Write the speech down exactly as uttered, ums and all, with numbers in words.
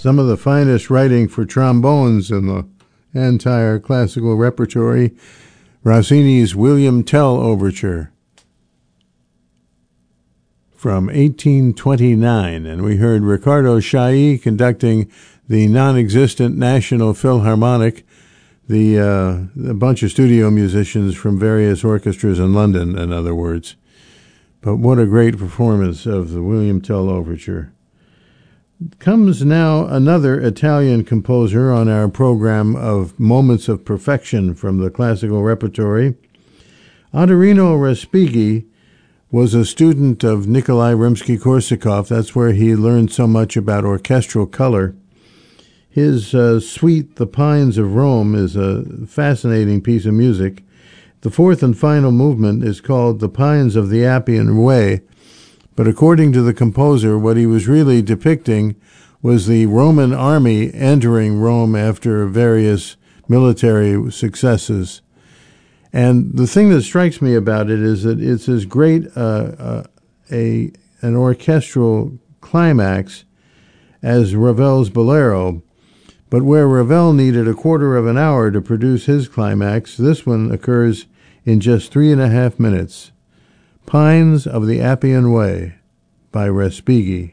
Some of the finest writing for trombones in the entire classical repertory. Rossini's William Tell Overture from eighteen twenty-nine, and we heard Riccardo Chailly conducting the non-existent National Philharmonic, the uh, a bunch of studio musicians from various orchestras in London, in other words. But what a great performance of the William Tell Overture. Comes now another Italian composer on our program of Moments of Perfection from the classical repertory. Ottorino Respighi was a student of Nikolai Rimsky-Korsakov. That's where he learned so much about orchestral color. His uh, suite, The Pines of Rome, is a fascinating piece of music. The fourth and final movement is called The Pines of the Appian Way, but according to the composer, what he was really depicting was the Roman army entering Rome after various military successes. And the thing that strikes me about it is that it's as great uh, uh, a an orchestral climax as Ravel's Bolero, but where Ravel needed a quarter of an hour to produce his climax, this one occurs in just three and a half minutes. Pines of the Appian Way by Respighi.